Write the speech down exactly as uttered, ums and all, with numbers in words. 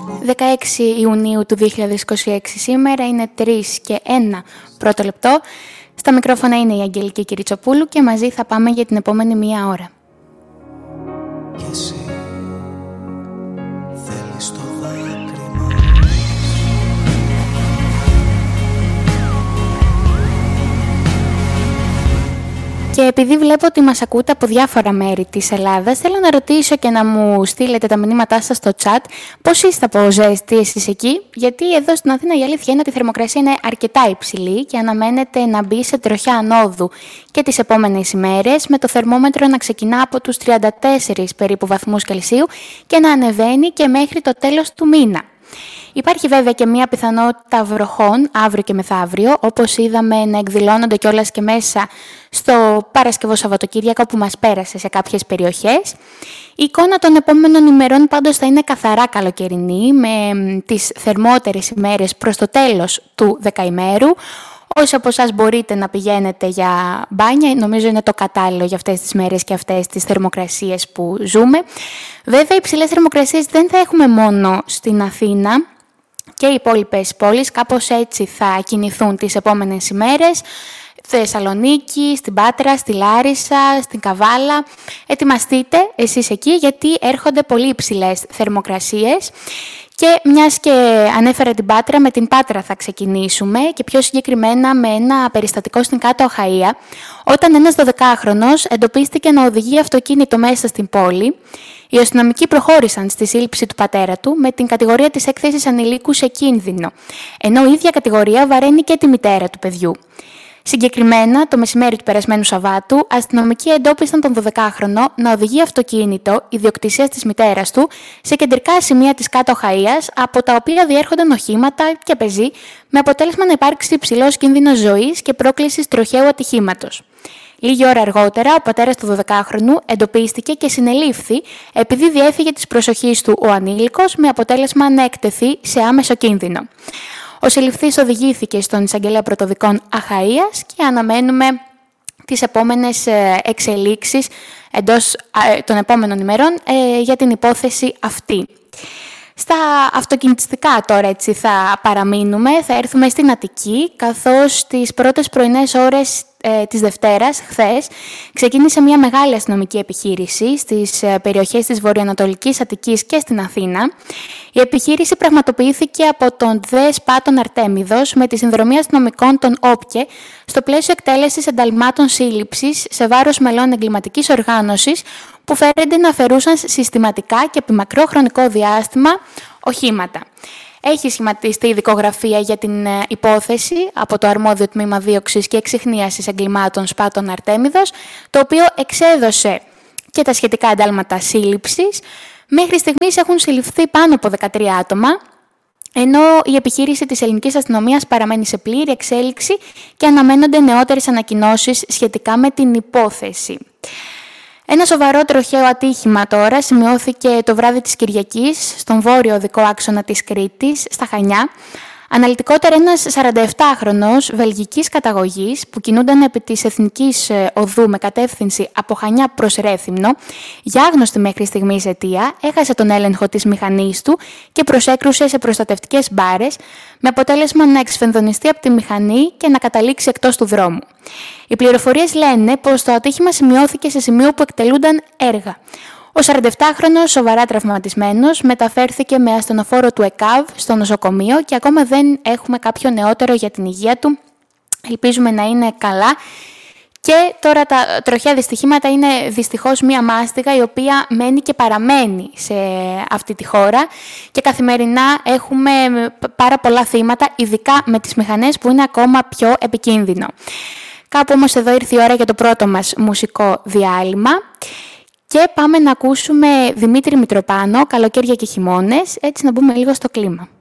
δεκαέξι Ιουνίου του δύο χιλιάδες είκοσι έξι σήμερα, είναι τρεις και ένα πρώτο λεπτό. Στα μικρόφωνα είναι η Αγγελική Κυριτσοπούλου και μαζί θα πάμε για την επόμενη μία ώρα. Και εσύ θέλεις το δάκρυμα. Και επειδή βλέπω ότι μας ακούτε από διάφορα μέρη της Ελλάδας, θέλω να ρωτήσω και να μου στείλετε τα μηνύματά σας στο chat πώς είστε από ζέστη εσείς εκεί, γιατί εδώ στην Αθήνα η αλήθεια είναι ότι η θερμοκρασία είναι αρκετά υψηλή και αναμένεται να μπει σε τροχιά ανόδου και τις επόμενες ημέρες, με το θερμόμετρο να ξεκινά από τους τριάντα τέσσερις περίπου βαθμούς Κελσίου και να ανεβαίνει και μέχρι το τέλος του μήνα. Υπάρχει βέβαια και μια πιθανότητα βροχών αύριο και μεθαύριο, όπως είδαμε να εκδηλώνονται κιόλας και μέσα στο Παρασκευό Σαββατοκύριακο που μας πέρασε σε κάποιες περιοχές. Η εικόνα των επόμενων ημερών πάντως θα είναι καθαρά καλοκαιρινή, με τις θερμότερες ημέρες προς το τέλος του δεκαημέρου. Όσοι από εσάς μπορείτε να πηγαίνετε για μπάνια, νομίζω είναι το κατάλληλο για αυτές τις μέρες και αυτές τις θερμοκρασίες που ζούμε. Βέβαια, υψηλές θερμοκρασίες δεν θα έχουμε μόνο στην Αθήνα, και οι υπόλοιπες πόλεις κάπως έτσι θα κινηθούν τις επόμενες ημέρες. Στη Θεσσαλονίκη, στην Πάτρα, στη Λάρισα, στην Καβάλα. Ετοιμαστείτε εσείς εκεί, γιατί έρχονται πολύ υψηλές θερμοκρασίες. Και μιας και ανέφερα την Πάτρα, με την Πάτρα θα ξεκινήσουμε και πιο συγκεκριμένα με ένα περιστατικό στην Κάτω Αχαΐα, όταν ένας δωδεκάχρονος εντοπίστηκε να οδηγεί αυτοκίνητο μέσα στην πόλη. Οι αστυνομικοί προχώρησαν στη σύλληψη του πατέρα του με την κατηγορία της έκθεσης ανηλίκου σε κίνδυνο, ενώ η ίδια κατηγορία βαραίνει και τη μητέρα του παιδιού. Συγκεκριμένα, το μεσημέρι του περασμένου Σαββάτου, αστυνομικοί εντόπισαν τον δωδεκάχρονο να οδηγεί αυτοκίνητο ιδιοκτησίας της μητέρας του σε κεντρικά σημεία της Κάτω Αχαΐας, από τα οποία διέρχονταν οχήματα και πεζοί, με αποτέλεσμα να υπάρξει υψηλός κίνδυνος ζωής και πρόκληση τροχαίου ατυχήματος. Λίγη ώρα αργότερα, ο πατέρας του δωδεκάχρονου εντοπίστηκε και συνελήφθη επειδή διέφυγε της προσοχής του ο ανήλικος, με αποτέλεσμα να εκτεθεί σε άμεσο κίνδυνο. Ο συλληφθής οδηγήθηκε στον εισαγγελέα πρωτοδικών Αχαΐας και αναμένουμε τις επόμενες εξελίξεις εντός των επόμενων ημερών για την υπόθεση αυτή. Στα αυτοκινητιστικά τώρα έτσι θα παραμείνουμε, θα έρθουμε στην Αττική, καθώς τις πρώτες πρωινές ώρες ε, της Δευτέρας, χθες, ξεκίνησε μια μεγάλη αστυνομική επιχείρηση στις ε, περιοχές της βορειοανατολικής Αττικής και στην Αθήνα. Η επιχείρηση πραγματοποιήθηκε από τον ΔΕΣ Πάτων Αρτέμιδος με τη συνδρομή αστυνομικών των ΟΠΚΕ στο πλαίσιο εκτέλεσης ενταλμάτων σύλληψης σε βάρος μελών εγκληματικής οργάνωσης που φέρονται να αφαιρούσαν συστηματικά και επί μακρό χρονικό διάστημα οχήματα. Έχει σχηματιστεί η δικογραφία για την υπόθεση από το αρμόδιο τμήμα δίωξης και εξιχνίασης εγκλημάτων Σπάτων Αρτέμιδος, το οποίο εξέδωσε και τα σχετικά εντάλματα σύλληψης. Μέχρι στιγμής έχουν συλληφθεί πάνω από δεκατρία άτομα, ενώ η επιχείρηση της ελληνικής αστυνομίας παραμένει σε πλήρη εξέλιξη και αναμένονται νεότερες ανακοινώσεις σχετικά με την υπόθεση. Ένα σοβαρό τροχαίο ατύχημα τώρα σημειώθηκε το βράδυ της Κυριακής στον βόρειο οδικό άξονα της Κρήτης, στα Χανιά. Αναλυτικότερα, ένας σαρανταεπτάχρονος βελγικής καταγωγής που κινούνταν επί της Εθνικής Οδού με κατεύθυνση από Χανιά προς Ρέθυμνο, για άγνωστη μέχρι στιγμής αιτία, έχασε τον έλεγχο της μηχανής του και προσέκρουσε σε προστατευτικές μπάρες, με αποτέλεσμα να εξφενδονιστεί από τη μηχανή και να καταλήξει εκτός του δρόμου. Οι πληροφορίες λένε πως το ατύχημα σημειώθηκε σε σημείο που εκτελούνταν έργα. Ο σαρανταεπτάχρονος, σοβαρά τραυματισμένος, μεταφέρθηκε με ασθενοφόρο του ΕΚΑΒ στο νοσοκομείο και ακόμα δεν έχουμε κάποιο νεότερο για την υγεία του. Ελπίζουμε να είναι καλά. Και τώρα τα τροχαία δυστυχήματα είναι δυστυχώς μία μάστιγα η οποία μένει και παραμένει σε αυτή τη χώρα και καθημερινά έχουμε πάρα πολλά θύματα, ειδικά με τις μηχανές που είναι ακόμα πιο επικίνδυνο. Κάπου όμως εδώ ήρθε η ώρα για το πρώτο μας μουσικό διάλειμμα. Και πάμε να ακούσουμε Δημήτρη Μητροπάνο, καλοκαίρια και χειμώνες, έτσι να μπούμε λίγο στο κλίμα.